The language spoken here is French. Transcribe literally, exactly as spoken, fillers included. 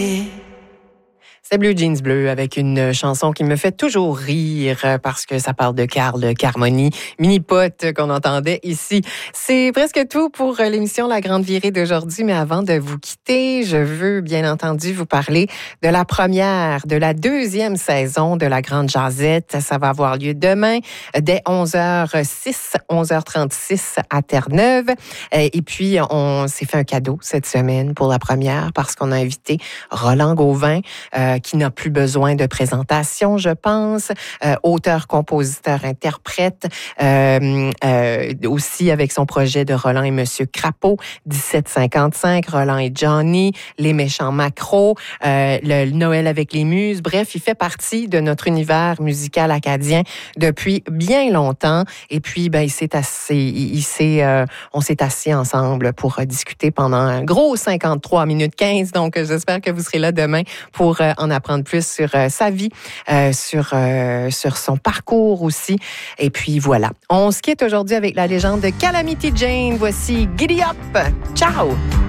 C'est Blue Jeans Bleu avec une chanson qui me fait toujours rire parce que ça parle de Carl Carmoni, mini-pote qu'on entendait ici. C'est presque tout pour l'émission La Grande Virée d'aujourd'hui, mais avant de vous quitter, je veux bien entendu vous parler de la première, de la deuxième saison de La Grande Jazette. Ça va avoir lieu demain dès onze heures six, onze heures trente-six à Terre-Neuve. Et puis, on s'est fait un cadeau cette semaine pour la première parce qu'on a invité Roland Gauvin, euh, qui n'a plus besoin de présentation, je pense. Euh, auteur, compositeur, interprète. Euh, euh, aussi avec son projet de Roland et Monsieur Crapaud, dix-sept cinquante-cinq, Roland et Johnny, Les Méchants Macros, euh, le Noël avec les Muses. Bref, il fait partie de notre univers musical acadien depuis bien longtemps. Et puis, ben, il s'est assis, il, il s'est, euh, on s'est assis ensemble pour euh, discuter pendant un gros cinquante-trois minutes quinze. Donc, j'espère que vous serez là demain pour euh, en apprendre plus sur euh, sa vie, euh, sur, euh, sur son parcours aussi. Et puis voilà. On se quitte aujourd'hui avec la légende de Calamity Jane. Voici Giddy Up. Ciao!